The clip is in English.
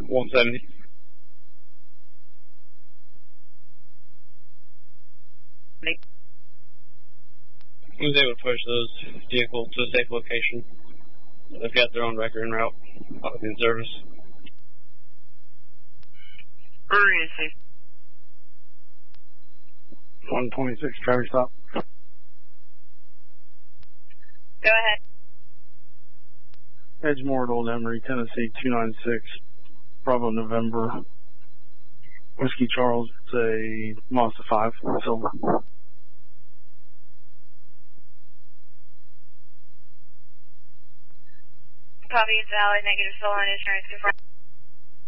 170. He was able to push those vehicles to a safe location. They've got their own record and route in service. Hurry, safe. 126, traffic stop. Go ahead. Edgemore at Old Emery, Tennessee, 296, Bravo November, Whiskey Charles, it's a Mazda 5, silver. Copy, it's valid, negative, full on insurance, confirm.